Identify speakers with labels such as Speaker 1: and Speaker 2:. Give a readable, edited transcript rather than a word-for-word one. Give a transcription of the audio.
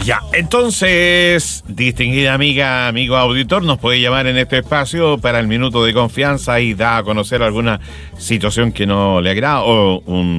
Speaker 1: Ya, entonces, distinguida amiga, amigo auditor, nos puede llamar en este espacio para el minuto de confianza y da a conocer alguna situación que no le agrada o un